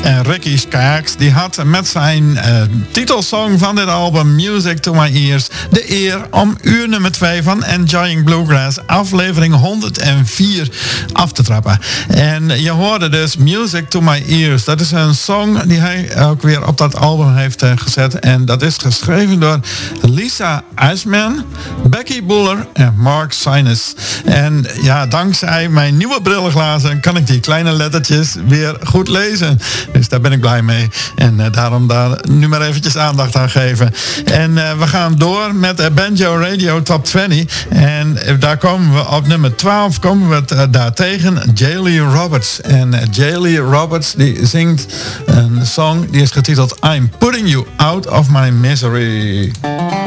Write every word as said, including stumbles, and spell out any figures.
En Ricky Skaggs die had met zijn uh, titelsong van dit album Music to My Ears de eer om uur nummer twee van Enjoying Bluegrass aflevering honderdvier af te trappen. En je hoorde dus Music to My Ears. Dat is een song die hij ook weer op dat album heeft uh, gezet. En dat is geschreven door Lisa Eisman, Becky Buller en Mark Sinus. En ja, dankzij mijn nieuwe brillenglazen kan ik die kleine lettertjes weer goed lezen. Dus daar ben ik blij mee. En uh, daarom daar nu maar eventjes aandacht aan geven. En uh, we gaan door met de Banjo Radio Top twintig. En uh, daar komen we op nummer twaalf komen we uh, daar tegen J. Roberts. En uh, J. Roberts die zingt een song die is getiteld I'm Putting You Out of My Misery.